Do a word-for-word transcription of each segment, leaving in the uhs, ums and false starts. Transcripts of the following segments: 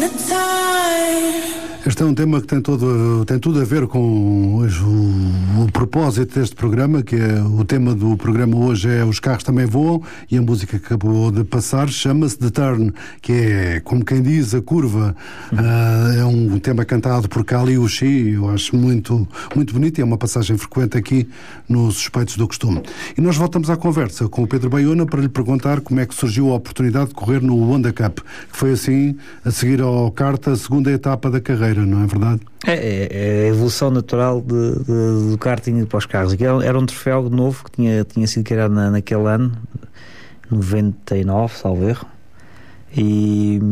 Este é um tema que tem, todo, tem tudo a ver com hoje, o, o propósito deste programa, que é o tema do programa hoje é Os Carros Também Voam, e a música que acabou de passar chama-se The Turn, que é, como quem diz, a curva. Uh, é um tema cantado por Kali Uchis, eu acho muito, muito bonito, e é uma passagem frequente aqui nos Suspeitos do Costume. E nós voltamos à conversa com o Pedro Baiona para lhe perguntar como é que surgiu a oportunidade de correr no Honda Cup, que foi assim, a seguir ao kart, a segunda etapa da carreira. Não é verdade? É, é a evolução natural de, de, do karting para os carros. Aquilo era um troféu novo que tinha, tinha sido criado na, naquele ano, noventa e nove, salvo erro, e,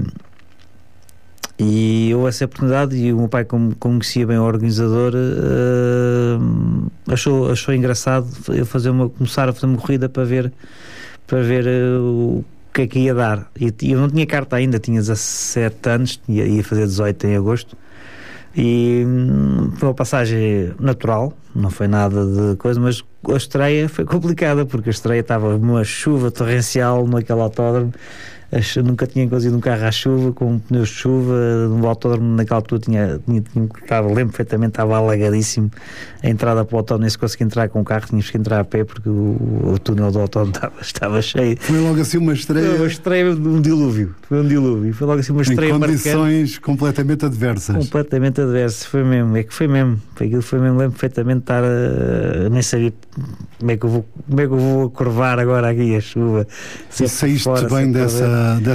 e houve essa oportunidade, e o meu pai, como conhecia bem o organizador, uh, achou, achou engraçado eu fazer uma, começar a fazer uma corrida para ver, para ver uh, o que é que ia dar. E eu não tinha carta ainda, tinha dezassete anos, ia, ia fazer dezoito em agosto, e hum, foi uma passagem natural, não foi nada de coisa, mas a estreia foi complicada, porque a estreia estava uma chuva torrencial naquele autódromo. Eu nunca tinha conduzido um carro à chuva, com pneus de chuva, no autódromo naquela altura tinha, tinha, tinha estava, lembro perfeitamente, estava alagadíssimo. A entrada para o autódromo, nem se conseguia entrar com o carro, tínhamos que entrar a pé, porque o, o túnel do autódromo estava, estava cheio. Foi logo assim uma estreia... Foi uma estreia de um dilúvio, foi um dilúvio, foi logo assim uma estreia em condições marcante, completamente adversas. Completamente adversas, foi mesmo, é que foi mesmo, aquilo foi mesmo, lembro perfeitamente de estar a, nem sabia como é que eu vou, como é que eu vou curvar agora aqui a chuva. E saíste bem dessa...